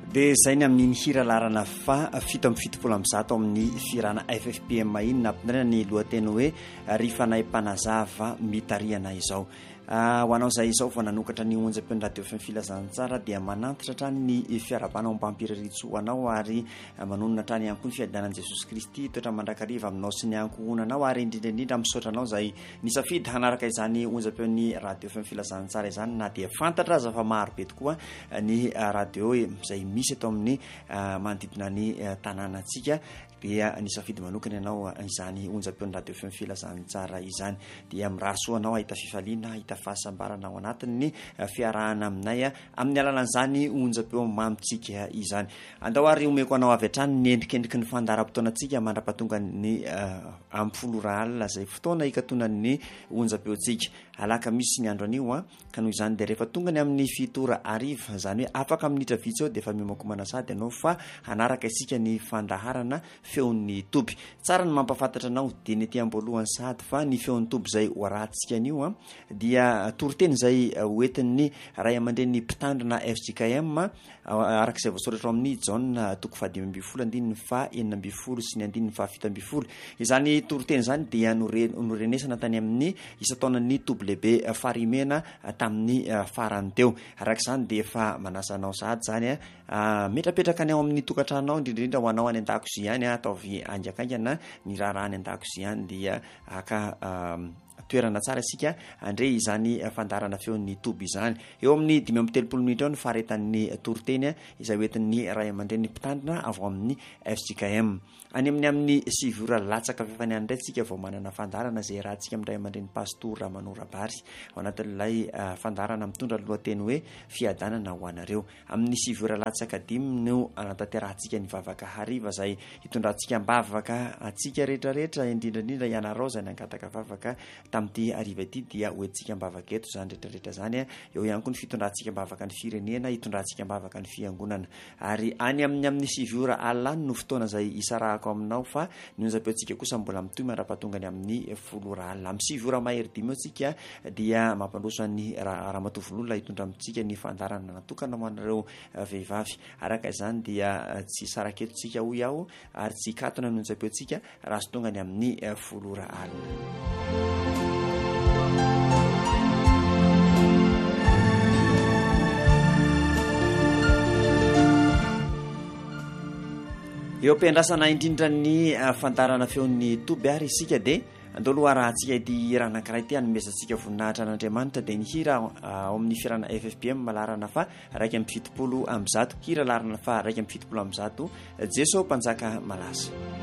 dia izay ny amin'ny hira larana fa fito amby fitopolo amby zato amin'ny firana FFPM iny nampinarina ny lohateny hoe rifanay mpanazava mitariana izao. Ho anao izay izao vao nanokatra ny onjam-peny radio FM filazantsara dia manantitra hatrany ny fiarabana ao ampampiriritso anao ary manonona hatrany ihany koa ny fiadanan'i Jesosy Kristy toetra mandrakariva aminao sy ny ankohonanao ary indrindra misaotra anao izay nisafidy hanaraka izany onjam-peny radio FM filazantsara izany na dia fantatra aza fa maro be tokoa ny radio izay misy eto amin'ny manodidina ny tanànantsika dia nisafidy manokana ianao izany onjam-peny radio FM filazantsara izany dia miraso anao ahita fifaliana ahita fahasambarana ao anatin'ny fiarahana aminay amin'ny alalan'izany onjam-peo mamitsika izany. Andao ary omeko anao avy hatrany ny endrikendriky ny fandaharam-potoanantsika mandrapatonga ny ampy 10 alina izay fotoana ikatonan'ny onjam-peontsika. Alaka misy ny andro anio ka noho izany dia rehefa tonga ny amin'ny 7 ariva izany hoe afaka minitra vitsy eo dia efa mimako manasady ianao fa hanaraka isika ny fandaharana feon'ny toby. Tsara ny mampafantatra anao dia ny ety am-boalohany sady fa ny feon'ny toby izay hoarahantsika anio dia toriteny izay hoentin'ny ray aman-dren'ny mpitandrina FJKM arak'izay voasoratra amin'ny Jaona 5:20 sy ny 5:7. Izany toriteny izany dia norenesana tany amin'ny isataonan'ny toby lehibe farimena tamin'ny farany teo. Arak'izany dia efa manasanao sady zany metrapetraka ny ao amin'ny tokantranao indrindrindra ho anao any an-dakozia any ataovy angakaingana ny raharaha any an-dakozia any dia toerana tsara isika andre izany fandarana feon'ny toby izany. Eo amin'ny 5:30 minitra eo ny faharetan'ny toriteny izay hoentin'ny ray aman-dren'ny mpitandrina avy amin'ny FJKM. Any amin'ny 7 ora latsaka fefany any indray tsika vao manana fandarana izay rahantsika amin'ny ray aman-dren'ny pastora Manora Bary ao anatin'ilay fandarana mitondra lohateny hoe fiadanana ho anareo. Amin'ny 7 ora latsaka 5 no anatanterantsika ny vavaka hariva izay hitondrantsika mbavaka atsika rehetrarehetra indrindrandrindra ianarao izay nangataka vavaka tamin'ity ariva ity dia hoentsika mbavaka eto izany rehetrarehetra izany eo ihany koa ny fitondrantsika mbavaka ny firenena hitondrantsika mbavaka ny fiangonana ary amin'ny 7 ora alina no fotoana izay isarahako aminao fa ny onjam-peontsika kosa mbola mitoy mandra-patongany amin'ny 10 ora alina. Amin'ny 7 ora mahery 5 eo tsika dia mampandroso ny ramatovololona hitondra amintsika ny fandarana natokana ho anareo vehivavy. Araka izany dia tsy saraketo tsika hoy aho ary tsy katona ny onjam-peontsika raha sy tongany amin'ny 10 ora alina. Eo ampiandrasana indrindra ny fandarana feon'ny toby ary isika dia andao aloha rahantsika ity raha anankiray ity hanomezantsika voninahitra an'Andriamanitra dia ny hira ao amin'ny firana FFPM malarana fa 1:70 amby zato hira larana fa 1:70 amby zato Jesosy mpanjaka malaza.